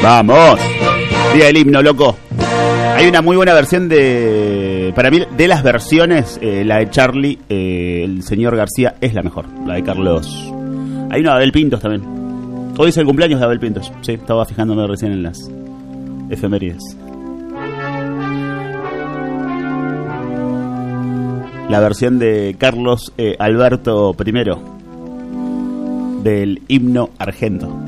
¡Vamos! Día del himno, loco. Hay una muy buena versión de... Para mí, de las versiones, la de Charlie, el señor García, es la mejor. La de Carlos. Hay una de Abel Pintos también. Hoy es el cumpleaños de Abel Pintos. Sí, estaba fijándome recién en las efemérides. La versión de Carlos Alberto I del himno argento.